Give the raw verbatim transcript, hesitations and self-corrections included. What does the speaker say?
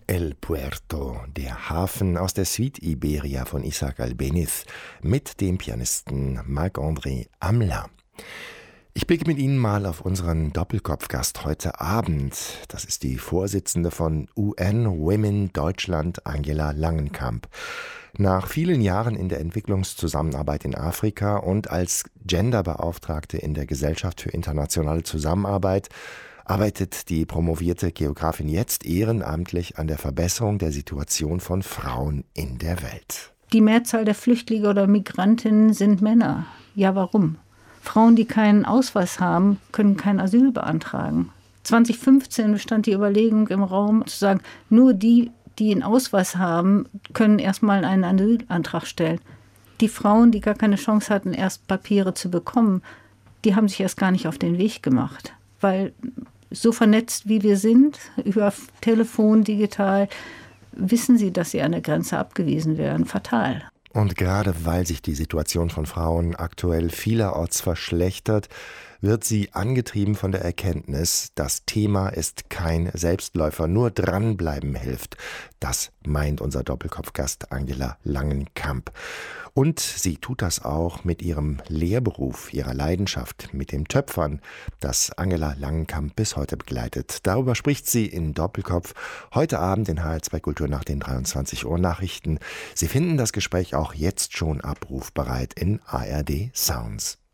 El Puerto, der Hafen aus der Suite Iberia von Isaac Albéniz mit dem Pianisten Marc-André Hamelin. Ich blicke mit Ihnen mal auf unseren Doppelkopfgast heute Abend. Das ist die Vorsitzende von U N Women Deutschland, Angela Langenkamp. Nach vielen Jahren in der Entwicklungszusammenarbeit in Afrika und als Genderbeauftragte in der Gesellschaft für internationale Zusammenarbeit arbeitet die promovierte Geografin jetzt ehrenamtlich an der Verbesserung der Situation von Frauen in der Welt. Die Mehrzahl der Flüchtlinge oder Migrantinnen sind Männer. Ja, warum? Frauen, die keinen Ausweis haben, können kein Asyl beantragen. zwanzig fünfzehn bestand die Überlegung im Raum, zu sagen, nur die, die einen Ausweis haben, können erstmal einen Asylantrag stellen. Die Frauen, die gar keine Chance hatten, erst Papiere zu bekommen, die haben sich erst gar nicht auf den Weg gemacht. Weil so vernetzt wie wir sind, über Telefon, digital, wissen sie, dass sie an der Grenze abgewiesen werden. Fatal. Und gerade weil sich die Situation von Frauen aktuell vielerorts verschlechtert, wird sie angetrieben von der Erkenntnis, das Thema ist kein Selbstläufer, nur dranbleiben hilft. Das meint unser Doppelkopfgast Angela Langenkamp. Und sie tut das auch mit ihrem Lehrberuf, ihrer Leidenschaft, mit dem Töpfern, das Angela Langenkamp bis heute begleitet. Darüber spricht sie in Doppelkopf heute Abend in H R zwei Kultur nach den dreiundzwanzig Uhr Nachrichten. Sie finden das Gespräch auch jetzt schon abrufbereit in A R D Sounds.